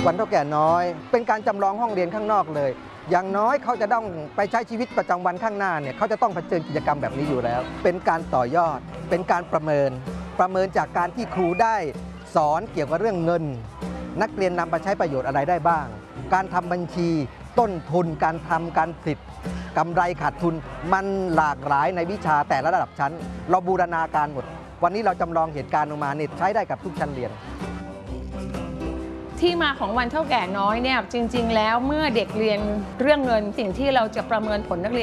วันเฒ่าแก่น้อยเป็นการจำลองห้องเรียนข้างนอกเลยอย่างน้อยเขาจะต้องไปใช้ชีวิตประจำวันข้างหน้าเนี่ยเขาจะต้องเผชิญกิจกรรมแบบนี้อยู่แล้วเป็นการต่อยอดเป็นการประเมินจากการที่ครูได้สอนเกี่ยวกับเรื่องเงินนักเรียนนำไปใช้ประโยชน์อะไรได้บ้างการทำบัญชีต้นทุนการทำการผลิตกำไรขาดทุนมันหลากหลายในวิชาแต่ละระดับชั้นเราบูรณาการหมดวันนี้เราจำลองเหตุการณ์ออกมาเนี่ยใช้ได้กับทุกชั้นเรียนที่มาของวันเฒ่าแก่น้อยเนี่ยจริงๆแล้วเมื่อเด็กเรียนเรื่องเงินสิ่งที่เราจะประเมินผลนักเรียน